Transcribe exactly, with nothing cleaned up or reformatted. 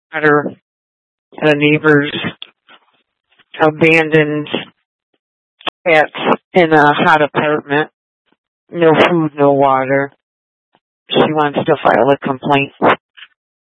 water. The neighbors abandoned cats in a hot apartment. No food, no water. She wants to file a complaint.